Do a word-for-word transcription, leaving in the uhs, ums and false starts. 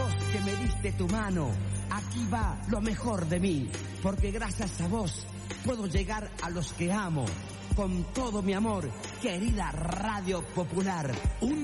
vos que me diste tu mano, aquí va lo mejor de mí, porque gracias a vos puedo llegar a los que amo, con todo mi amor, querida Radio Popular. Un